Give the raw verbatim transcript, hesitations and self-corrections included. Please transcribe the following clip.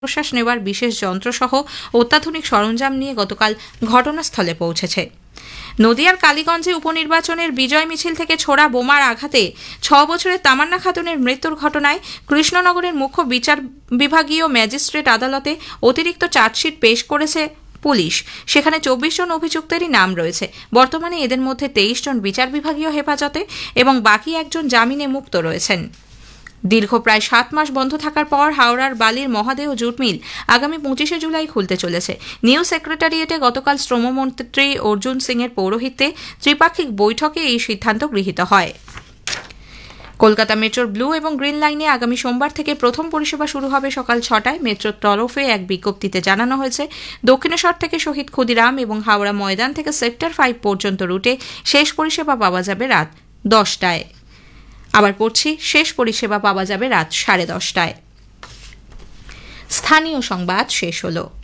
প্রশ্বাস নেওয়ার বিশেষ যন্ত্রসহ অত্যাধুনিক সরঞ্জাম নিয়ে গতকাল ঘটনাস্থলে পৌঁছেছে। নদিয়ার কালীগঞ্জে উপনির্বাচনের বিজয় মিছিল থেকে ছোড়া বোমার আঘাতে ছ বছরের তামান্না খাতুনের মৃত্যুর ঘটনায় কৃষ্ণনগরের মুখ্য বিচার বিভাগীয় ম্যাজিস্ট্রেট আদালতে অতিরিক্ত চার্জশিট পেশ করেছে পুলিশ। সেখানে চব্বিশ জন অভিযুক্তেরই নাম রয়েছে। বর্তমানে এদের মধ্যে তেইশ জন বিচার বিভাগীয় হেফাজতে এবং বাকি একজন জামিনে মুক্ত রয়েছেন। দীর্ঘ প্রায় সাত মাস বন্ধ থাকার পর হাওড়ার বালির মহাদেহ জুট মিল আগামী পঁচিশে জুলাই খুলতে চলেছে। নিউ সেক্রেটারিয়েটে গতকাল শ্রমমন্ত্রী অর্জুন সিং এর পৌরোহিত্যে ত্রিপাক্ষিক বৈঠকে এই সিদ্ধান্ত গৃহীত হয়। কলকাতা মেট্রোর ব্লু এবং গ্রিন লাইনে আগামী সোমবার থেকে প্রথম পরিষেবা শুরু হবে সকাল ছটায়। মেট্রোর তরফে এক বিজ্ঞপ্তিতে জানানো হয়েছে, দক্ষিণেশ্বর থেকে শহীদ ক্ষুদিরাম এবং হাওড়া ময়দান থেকে সেক্টর ফাইভ পর্যন্ত রুটে শেষ পরিষেবা পাওয়া যাবে রাত দশটায়। আবার পড়ছি, শেষ পরিষেবা পাওয়া যাবে রাত সাড়ে দশটায়। স্থানীয় সংবাদ শেষ হলো।